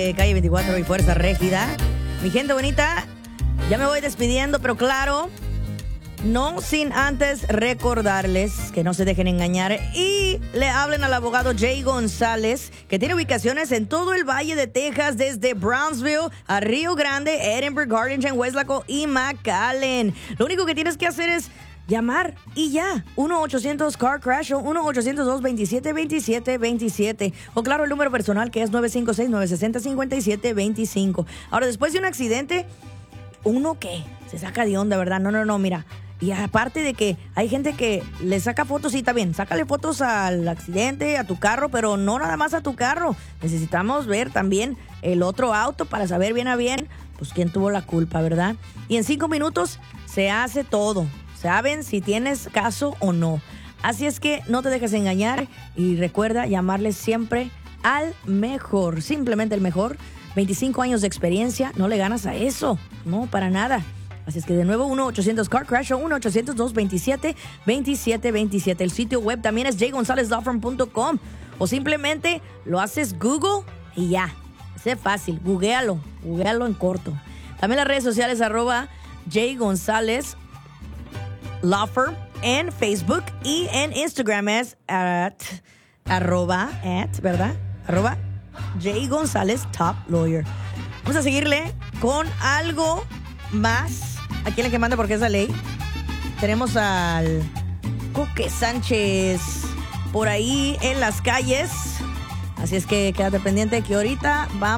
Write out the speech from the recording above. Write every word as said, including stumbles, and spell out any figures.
de Calle veinticuatro y Fuerza Régida. Mi gente bonita, ya me voy despidiendo, pero claro, no sin antes recordarles que no se dejen engañar y le hablen al abogado Jay González, que tiene ubicaciones en todo el Valle de Texas, desde Brownsville a Río Grande, Edinburgh, Garlington, Weslaco y McAllen. Lo único que tienes que hacer es llamar y ya. uno ochocientos car crash o uno ochocientos dos veintisiete veintisiete veintisiete. O claro, el número personal que es nueve cinco seis, nueve seis cero, cinco siete dos cinco. Ahora, después de un accidente, ¿uno qué? Se saca de onda, ¿verdad? No, no, no, mira. Y aparte de que hay gente que le saca fotos, sí, está bien, sácale fotos al accidente, a tu carro, pero no nada más a tu carro. Necesitamos ver también el otro auto para saber bien a bien, pues, quién tuvo la culpa, ¿verdad? Y en cinco minutos se hace todo. Saben si tienes caso o no. Así es que no te dejes engañar y recuerda llamarle siempre al mejor, simplemente el mejor. veinticinco años de experiencia, no le ganas a eso, no, para nada. Así es que de nuevo, uno ochocientos car crash o uno ochocientos dos veintisiete veintisiete veintisiete. El sitio web también es jay gonzalez law firm punto com o simplemente lo haces Google y ya. Es fácil, googlealo, googlealo en corto. También las redes sociales arroba Jay González Law Firm en Facebook y en Instagram es at, arroba, at, ¿verdad? Arroba Jay González Top Lawyer. Vamos a seguirle con algo más. Aquí en la que manda porque es la ley. Tenemos al Coque Sánchez por ahí en las calles. Así es que quédate pendiente que ahorita vamos.